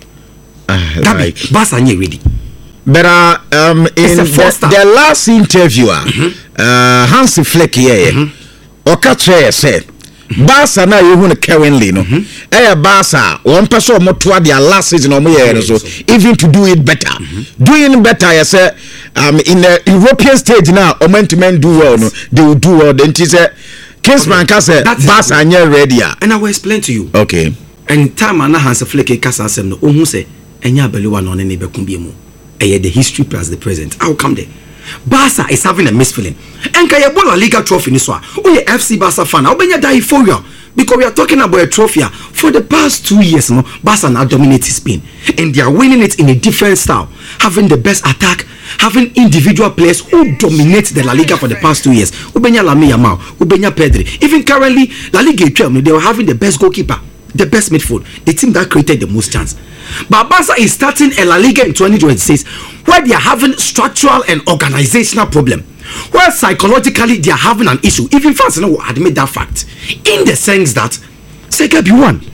Uh, like, Barca ain't ready. But uh, um, in the, the last interviewer, mm-hmm. uh, Hansi Flick here, mm-hmm. Okatre said, Barca na you want currently no. Eh Barca one person more toward their last season or more so even to do it better. Mm-hmm. Doing better I say um in the European stage now or meant to men do well no they will do well then it say Kingsman can say Barca are ready. And I will explain to you. Okay. And time na Hansi Flick kasa asem no ohun say enya beliwa no ne be kumbi mu. Eh the history plus the present. How come there? Barca is having a mixed feeling. And Kaya La Liga trophy this one. We F C Barca fan. How many die euphoria? Because we are talking about a trophy for the past two years. No, Barca now dominating Spain, and they are winning it in a different style, having the best attack, having individual players who dominate the La Liga for the past two years. Ubenya Lamine Yamal, Ubenya Pedri. Even currently, La Liga twelve, they were having the best goalkeeper, the best midfield, the team that created the most chance. But Barca is starting a La Liga in twenty twenty-six where they are having structural and organizational problem, where psychologically they are having an issue. Even fans will admit that fact, in the sense that Sega B one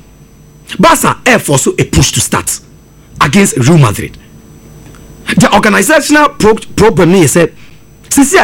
Barca air force a push to start against Real Madrid. The organizational pro- problem is said before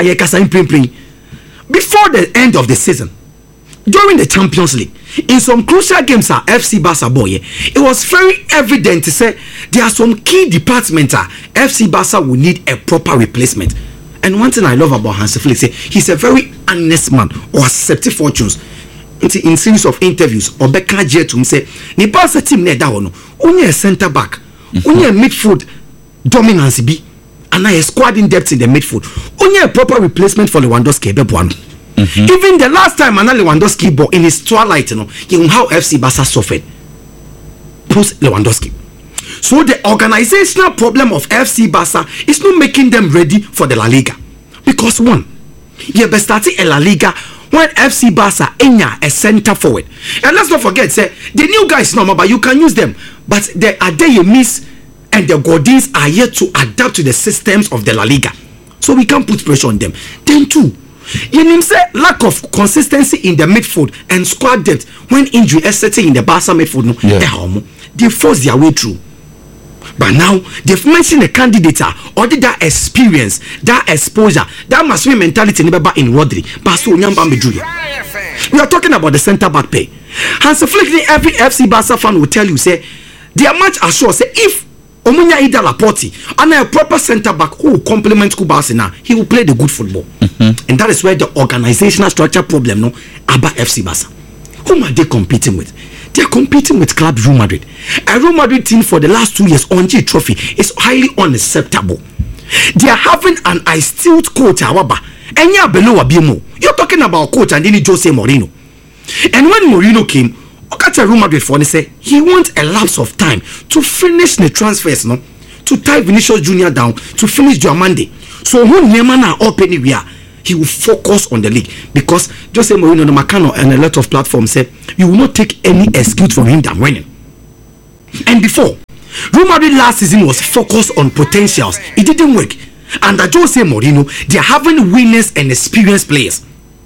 the end of the season, during the Champions League, in some crucial games at F C Barca boy, it was very evident to say there are some key departments uh, F C Barca will need a proper replacement. And one thing I love about Hansi Flick, say he's a very honest man or accepted fortunes. In series of interviews, Obeka J to him say, "Ni Barca team ne da ono, only a centre back, only a midfield dominance be, and a squad in depth in the midfield, only a proper replacement for Lewandowski Bebuano." Mm-hmm. Even the last time Anna Lewandowski bought in his twilight, you know, you know how F C Barca suffered post Lewandowski. So the organizational problem of F C Barca is not making them ready for the La Liga. Because one, you be starting a La Liga when F C Barca enya a center forward. And let's not forget, say the new guys normal, but you can use them. But the Adeyemis and the Godins are yet to adapt to the systems of the La Liga. So we can't put pressure on them. Then two, you say lack of consistency in the midfield and squad depth when injury is setting in the Barca midfield, no, yeah. They force their way through. But now they've mentioned a candidate or did that experience, that exposure, that must be mentality in Rodri. We are talking about the centre back pay. Hansi Flick, every F C Barca fan will tell you, say they are much assured. Say if Omunya Ida Laporte and a proper centre back who will complement Kubasi now, he will play the good football. Mm-hmm. And that is where the organizational structure problem no about F C Barca. Whom are they competing with? They are competing with Club Real Madrid. A Real Madrid team for the last two years on G Trophy is highly unacceptable. They are having an iced coach, however, Enya Belowa Biemo. You're talking about coach and then Jose Mourinho. And when Mourinho came, Okata Real Madrid for say he wants a lapse of time to finish the transfers, no, to tie Vinicius Junior down, to finish Diamande. So when Neymar up anywhere, he will focus on the league because Jose Mourinho, the Macano, and a lot of platforms said you will not take any excuse from him than winning. And before, Real Madrid last season was focused on potentials. It didn't work. Under Jose Mourinho, they are having winners and experienced players.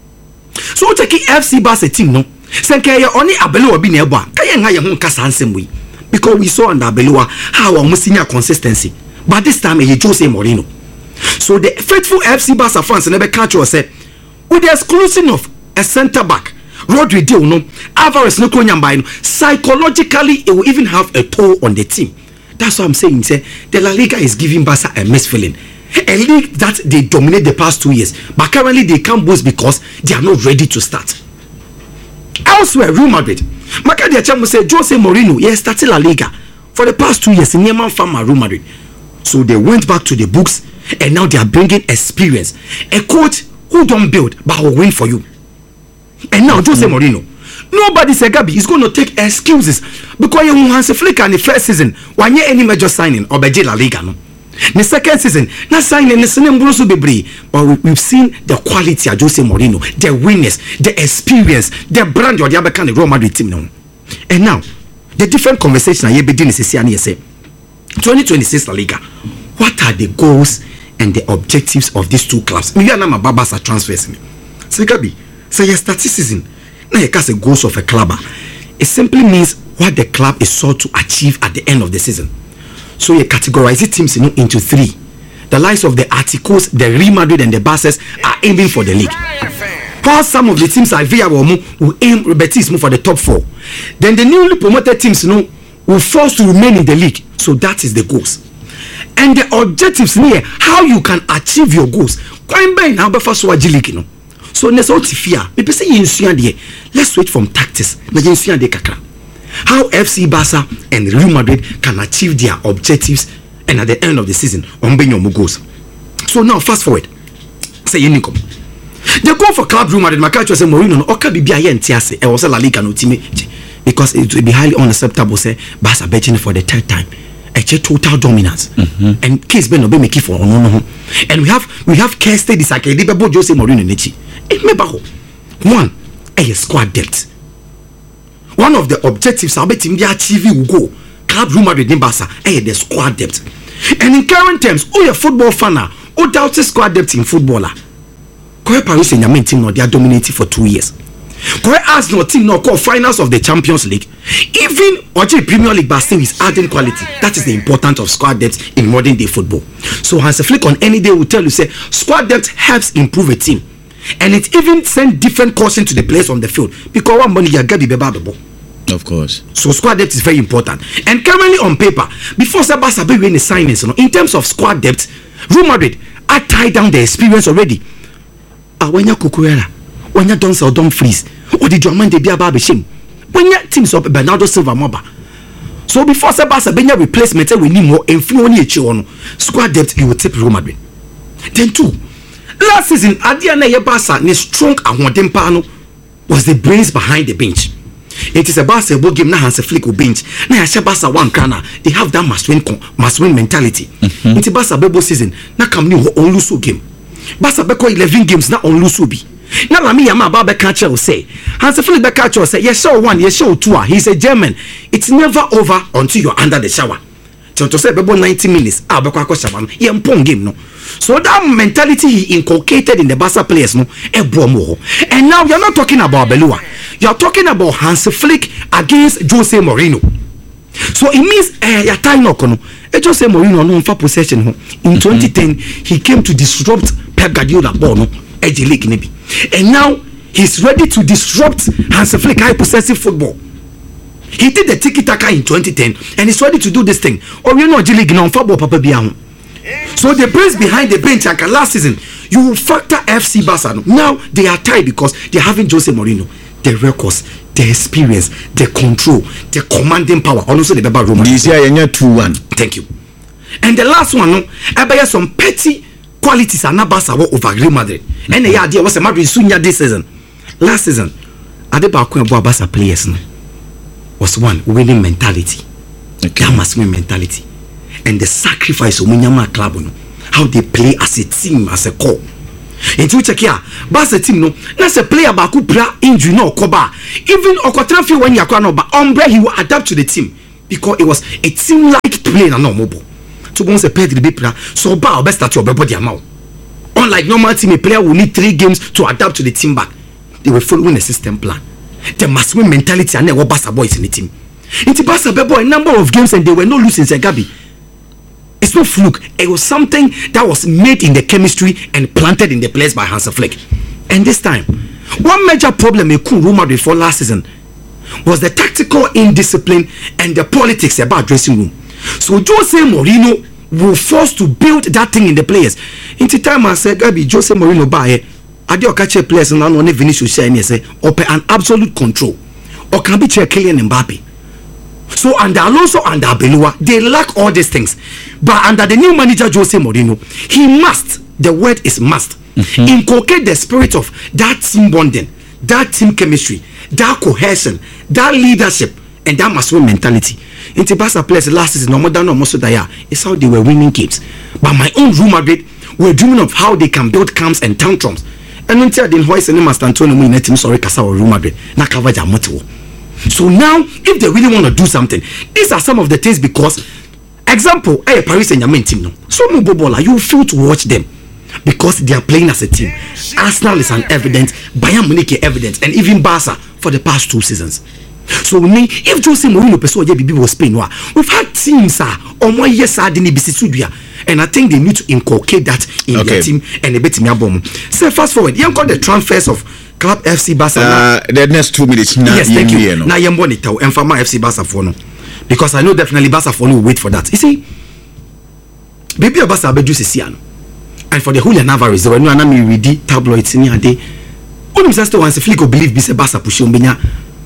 So taking F C Barca team no, Senkaya only Abelowa bi na eba. Kaya nga ye ho nkasa ansem we. Because we saw under Abelowa how our senior consistency. But this time he Jose Mourinho. So the faithful F C Barca fans never catch us say with the exclusion of a centre back, Rodri deal no, Alvarez no Konyamba no, psychologically it will even have a toll on the team. That's what I'm saying. Say the La Liga is giving Barca a mixed feeling. A league that they dominate the past two years, but currently they can't boast because they are not ready to start. Elsewhere, Real Madrid, Maccabi Achamo said Jose Mourinho, yes, started La Liga for the past two years in Yemen Farmer Real Madrid. So they went back to the books and now they are bringing experience. A coach who don't build but will win for you. And now Jose mm-hmm. Mourinho, nobody said Gabi is going to take excuses because you Hansi Flick in the first season when you any major signing or Beji La Liga no. The second season, not signing the same Bruce Bebre, but we, we've seen the quality of Jose Mourinho, the winners, the experience, the brand of the other kind of Real Madrid team now. And now, the different conversation I begin is say, twenty twenty-six La Liga. What are the goals and the objectives of these two clubs? Me and my babas are transfers. Say Gabi, say your statistics. Now you can say goals of a club. It simply means what the club is sought to achieve at the end of the season. So you categorize the teams you know, into three. The likes of the Articos, the Real Madrid and the Barcas are aiming for the league. While some of the teams like Villarreal will aim Betis for the top four. Then the newly promoted teams you know, will force to remain in the league. So that is the goals. And the objectives near how you can achieve your goals. So let's wait from tactics. How F C Barca and Real Madrid can achieve their objectives and at the end of the season on Benyomu goals. So now fast forward. Say Unikom. They go for club Real Madrid. Makacho say Mourinho Oka Bibia Yentiase. It was a La Liga no team because it will be highly unacceptable. Say Barca betting for the third time. A total dominance. Mm-hmm. And case Ben Obe make for no no. And we have we have case studies like Edibebo Jose Mourinho Nechi. It may baho. One, a squad depth. One of the objectives I'll bet him the achieve will go. Club Real Madrid in Barca, eh, the squad depth. And in current terms, oh, your football fan, oh, doubt the squad depth in footballer. Koye Paris and your team, no, they are dominating for two years. Koye Arsenal team, no, call finals of the Champions League. Even Oje Premier League, but still is adding quality. That is the importance of squad depth in modern day football. So Hansi Flick on any day will tell you, say, squad depth helps improve a team. And it even send different caution to the players on the field. Because one money you get the ball. Of course. So squad depth is very important. And currently on paper, before Sabasa be winning signings, you know, in terms of squad depth, Real Madrid are tied down the experience already. Ah, when you Cucurella, when you don't sell don't freeze, or did your man de be about shame? When your teams up Bernardo Silva Moba. So before Sabasa be your replacement, we need more influence on squad depth. You will tip Real Madrid. Then two, last season, Adiana Yabasa ne strong and Wadempano was the brains behind the bench. It is a basketball game now. Hansi Flick will bench. Now Barca one corner. They have that must win, must win mentality. Mm-hmm. It's a Barca bebo season. Now come new on lose game. Barca beko eleven games now on lose be. Now Lami Yama Baba catcher will say. Hansi Flick be catcher will say yes show one, yes show two. He's a German. It's never over until you're under the shower. To say bebo ninety minutes. Ah beko ako shaman. He mpong game no. So that mentality he inculcated in the Barca players no. And now you're not talking about Belua. You're talking about Hansi Flick against Jose Mourinho. So it means eh your time no kono. E Jose Mourinho no for possession ho. In twenty ten he came to disrupt Pep Guardiola ball no edge league nebi. And now he's ready to disrupt Hansi Flick high possessive football. He did the tiki taka in twenty ten and he's ready to do this thing. Or you know edge league no football papa bia ho. So the brains behind the bench like last season you will factor F C Barca. Now they are tied because they're having Jose Mourinho. The records, the experience, the control, the commanding power. Also the Baba Roman. This year you two one. Thank you. And the last one, no, I buy some petty qualities are not Barca over Real Madrid. And the idea was a Madrid Sunya this season. Last season, Adebayo and Barca players no, was one winning mentality. Okay. That must win mentality. And the sacrifice of Munyama club, no, how they play as a team, as a core. And you check here, Barca team no, that's a player baku pra injury no koba. Even Okotrafi when you are no, but Ombre he will adapt to the team because it was a team like play and no mobile. To once a player to be player, so ba best start your body amount. Unlike normal team, a player will need three games to adapt to the team back. They were following a system plan. The must win mentality and what Barca boys in the team. Into Barca boy a number of games and they were not losing Gabi. It's not fluke. It was something that was made in the chemistry and planted in the players by Hansi Flick. And this time, one major problem with Real Madrid for last season was the tactical indiscipline and the politics about dressing room. So Jose Mourinho will force to build that thing in the players. Into time I said, Gabi, Jose Mourinho buy Adio catch players and only Vinicius say say open an absolute control. Or can be chair Kylian Mbappe. So under Alonso and Abelua, they lack all these things. But under the new manager Jose Mourinho, he must, the word is must, mm-hmm. inculcate the spirit of that team bonding, that team chemistry, that cohesion, that leadership, and that must win mentality. Into Barca players last season, no more than no more so that it's how they were winning games. But my own Real Madrid were dreaming of how they can build camps and tantrums. And until then, why is the name of Antonio in the team? Sorry, Casa or Real Madrid. Na coverage are multiple. So now, if they really want to do something, these are some of the things because, example, hey, Paris Saint-Germain team, no, so no bobola, you feel to watch them because they are playing as a team. Arsenal is an evidence, Bayern Munich is evidence, and even Barca for the past two seasons. So me, if Jose Mourinho person J B B was Spain, we've had teams ah, or more years ah, didn't be Sudia, and I think they need to inculcate that in okay. their team and a bit me abom. So fast forward, you got the transfers of Club F C Barca. Uh, the next two minutes. Now, yes, thank you. Now you want it and for my F C Barca for no, because I know definitely Barca for no will wait for that. You see, baby Barca be juice siano, and for the Julian Alvarez, they were no anami ready tabloids in here. Only Mister Once Flick believe be Barca push on benya.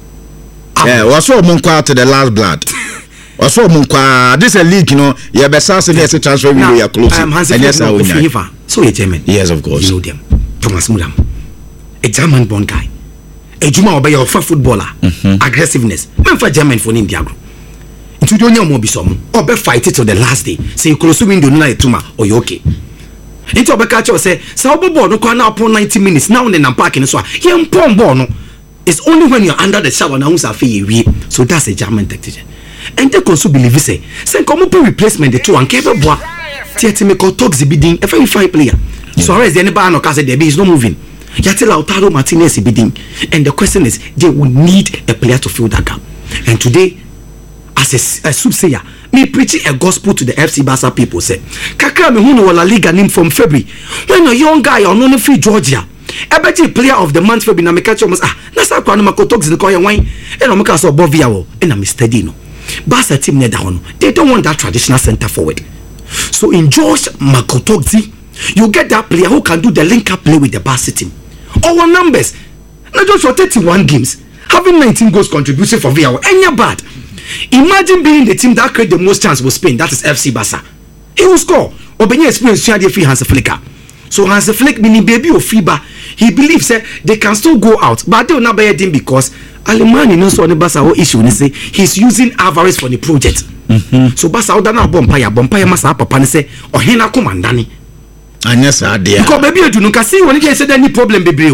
Yeah, was so munkwa to the last blood. Was so munkwa. This is a league, you know. Yeah, but Sanse yes a transfer window you close. Um, and yes, I will. So a German. Yes, of course. You know them. Thomas Muram, a German born guy. A Juma obey your footballer. Mm-hmm. Aggressiveness. Man for German for India group. Into don't know more be some. Or be fight it till the last day. Say you close window na etuma or you okay. Into Obekacho say, "Sa obo no kwa na upon ninety minutes now in the parking so. Here pon ball no." It's only when you're under the shower now who's a fee. So that's a German tactic. And they also believe say, say come up replacement the two and keep a boy. Theatre make talks bidding a very fine player. So as the anybody no case there is no moving. Yet Lautaro Martinez bidding. And the question is, they will need a player to fill that gap. And today, as a, a soothsayer, me preaching a gospel to the F C Barca people say, Kakra me who know La Liga name from February. When a young guy on only free Georgia. A better player of the month for being a mechanic almost ah, that's how Kwanuma talks in the coin wine, and I'm a so Bovia and I'm Mister Dino. Barca team near down, they don't want that traditional center forward. So in George Makotogzi, you get that player who can do the link up play with the Barca team. Our numbers, not just for thirty-one games, having nineteen goals contribution for V R, and you're bad. Imagine being the team that create the most chance with Spain, that is F C Barca. He will score. Obenya experience share the free Hansi Flick. So Hansi Flick meaning baby or FIBA, he believes that they can still go out, but they will not buy him because Alemani knows what the Barca issue and say he's using Alvarez for the project. Mm-hmm. So Barca would not bompire, bompire must have papa and say, or Hena commandani. And yes, I dare. Because baby, you don't see when he said any problem, baby.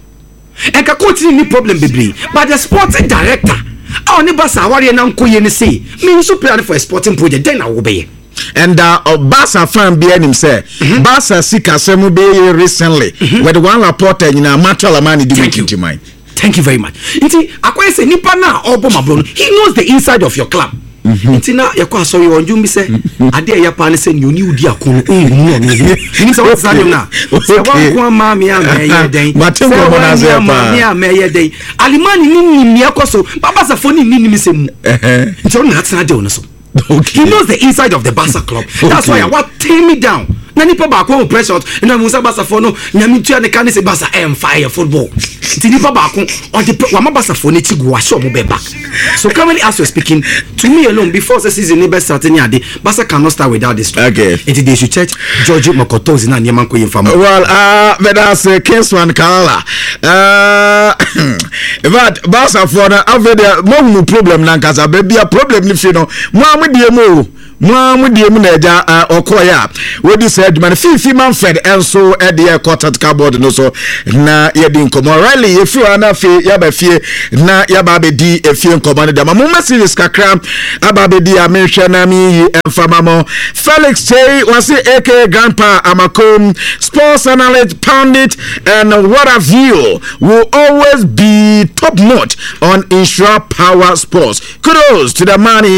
And can continue any problem, baby. But the sporting director, our neighbors are worrying and Koyen say, me so plan for a sporting project, then I will obey. And uh, uh Barca fan behind him say, mm-hmm. Barca seek a semu be recently mm-hmm. with one reporter in a matter of money didn't into mind. Thank you very much. Inti akwa say nipa na oboma bro. He knows the inside of your club. Inti na yakwa sorry onju mi say ade ya pa ne say you ni udi akunu ehunu no. Ni say what say na. Say one kwa ma me ameye den. Say one say ma me ameye den. Alimani ni ni yakoso. Baba sa phone ni ni mi say mu. Inti on na tena de ono so. Okay. He knows the inside of the Barca club. That's okay. Why I want tear me down. na nipa baako on pressure na musa basa for no nyame tua ne kan se basa em fire football ti nipa baako on the wa basa for ne ti go wa show mo be back. So currently as we're speaking, to me alone, before the season never starting yade, Basa cannot start without this. Okay. It is they should check Giorgio Mokotozi na Nyamanko Infamo. Well, uh, but that's uh, Kingsman Kala. Uh, but Basa for the aveda mo problem na nkasa baby a problem ni fi no. Mo amudie mo. Mo amudie mo na eja okoya. We di said man fifi man fed enso e de quarter cardboard no so na ye di nkomo rally ye fi ana fi ya ba fie na ya ba be di e fie nkomo ne da mo message kakra aba be di amenhwe na mi enfamamo Felix Tay was A K Grandpa Amakom sports analyst pundit and what have you will always be top notch on Insure Power Sports. Kudos to the man.